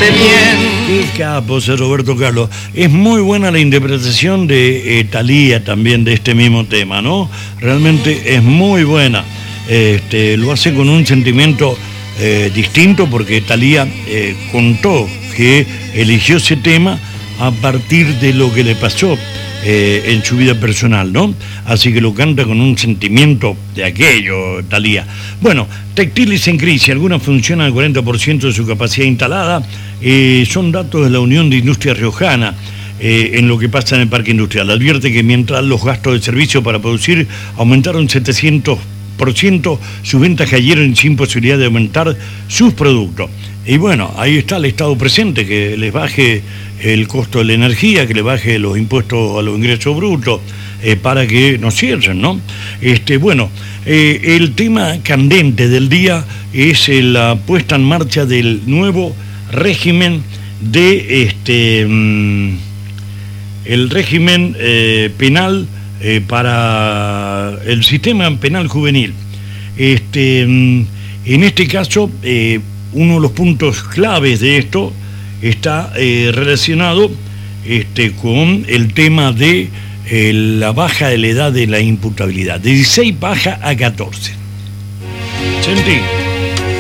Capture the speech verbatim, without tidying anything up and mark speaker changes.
Speaker 1: hace bien.
Speaker 2: Qué capo ese Roberto Carlos. Es muy buena la interpretación de eh, Thalía también de este mismo tema, ¿no? Realmente es muy buena. Este, lo hace con un sentimiento eh, distinto porque Thalía eh, contó que eligió ese tema a partir de lo que le pasó eh, en su vida personal, ¿no? Así que lo canta con un sentimiento de aquello, Thalía. Bueno, Textiles en crisis, algunas funcionan al cuarenta por ciento de su capacidad instalada, eh, son datos de la Unión de Industria Riojana. Eh, en lo que pasa en el parque industrial. Advierte que mientras los gastos de servicio para producir aumentaron setecientos por ciento, sus ventas cayeron sin posibilidad de aumentar sus productos. Y bueno, ahí está el Estado presente, que les baje el costo de la energía, que le baje los impuestos a los ingresos brutos, eh, para que nos cierren, ¿no? Este, bueno, eh, el tema candente del día es la puesta en marcha del nuevo régimen de este mmm, el régimen eh, penal eh, para el sistema penal juvenil. Este, mmm, en este caso, eh, uno de los puntos claves de esto está eh, relacionado este, con el tema de eh, la baja de la edad de la imputabilidad. De dieciséis baja a catorce. ¿Sentí?